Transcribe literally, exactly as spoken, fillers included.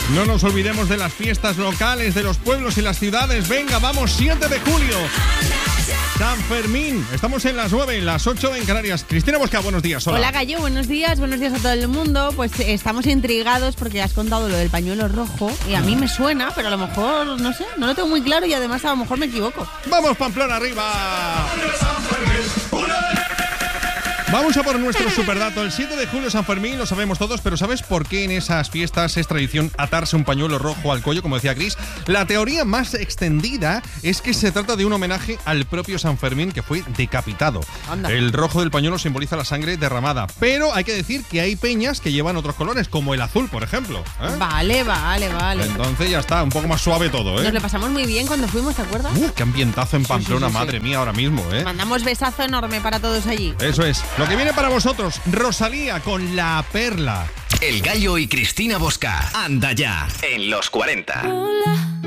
No nos olvidemos de las fiestas locales, de los pueblos y las ciudades. Venga, vamos, siete de julio. San Fermín. Estamos en las nueve, en las ocho en Canarias. Cristina Bosca, buenos días. Hola. Hola, Gallo, buenos días. Buenos días a todo el mundo. Pues eh, estamos intrigados porque has contado lo del pañuelo rojo y a mí me suena, pero a lo mejor, no sé, no lo tengo muy claro y además a lo mejor me equivoco. ¡Vamos, Pamplona, arriba! Vamos a por nuestro superdato. El siete de julio, San Fermín, lo sabemos todos, pero ¿sabes por qué en esas fiestas es tradición atarse un pañuelo rojo al cuello, como decía Chris? La teoría más extendida es que se trata de un homenaje al propio San Fermín, que fue decapitado. Anda. El rojo del pañuelo simboliza la sangre derramada, pero hay que decir que hay peñas que llevan otros colores, como el azul, por ejemplo, ¿eh? Vale, vale, vale. Entonces ya está, un poco más suave todo, ¿eh? Nos lo pasamos muy bien cuando fuimos, ¿te acuerdas? Uh, qué ambientazo en Pamplona, sí, sí, sí. madre mía, ahora mismo, ¿eh? Mandamos besazo enorme para todos allí. Eso es. Lo que viene para vosotros, Rosalía con La Perla. El Gallo y Cristina Bosca. Anda ya en los cuarenta. Hola.